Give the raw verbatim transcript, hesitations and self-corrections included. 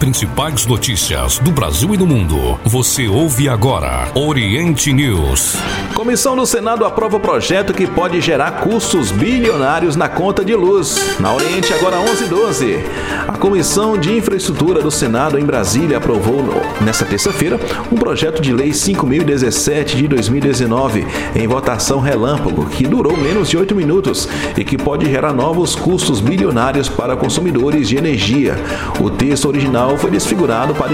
principais notícias do Brasil e do mundo. Você ouve agora Oriente News. Comissão do Senado aprova projeto que pode gerar custos bilionários na conta de luz. Na Oriente, agora onze e doze. A Comissão de Infraestrutura do Senado em Brasília aprovou, nesta terça-feira, um projeto de lei cinco mil e dezessete de dois mil e dezenove, em votação relâmpago, que durou menos de oito minutos e que pode gerar novos custos bilionários para consumidores de energia. O texto original foi desfigurado para